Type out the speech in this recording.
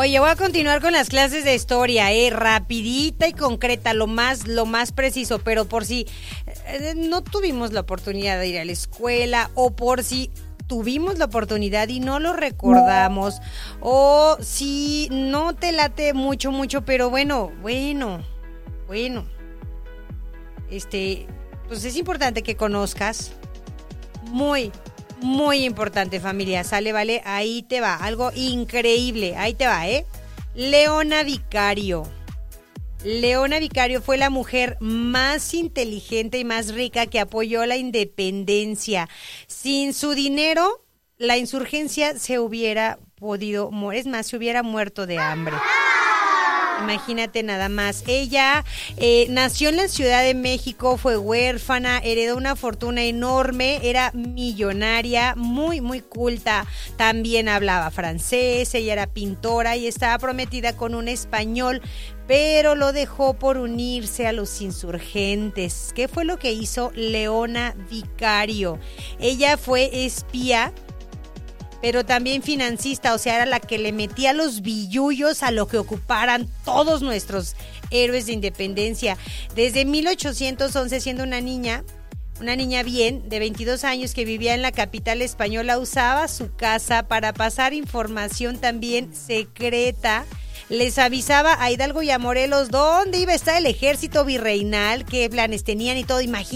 Oye, voy a continuar con las clases de historia, rapidita y concreta, lo más preciso, pero por si no tuvimos la oportunidad de ir a la escuela o por si tuvimos la oportunidad y no lo recordamos, o si no te late mucho, pero bueno, pues es importante que conozcas, muy importante, familia, sale, vale, ahí te va, algo increíble, ahí te va, Leona Vicario. Leona Vicario fue la mujer más inteligente y más rica que apoyó la independencia. Sin su dinero, la insurgencia se hubiera podido morir, es más, se hubiera muerto de hambre. Imagínate nada más. Ella nació en la Ciudad de México, fue huérfana, heredó una fortuna enorme, era millonaria, muy culta. También hablaba francés, ella era pintora y estaba prometida con un español, pero lo dejó por unirse a los insurgentes. ¿Qué fue lo que hizo Leona Vicario? Ella fue espía, pero también financista, o sea, era la que le metía los billullos a lo que ocuparan todos nuestros héroes de independencia. Desde 1811, siendo una niña bien, de 22 años que vivía en la capital española, usaba su casa para pasar información también secreta. Les avisaba a Hidalgo y a Morelos dónde iba a estar el ejército virreinal, qué planes tenían y todo. Imagínate.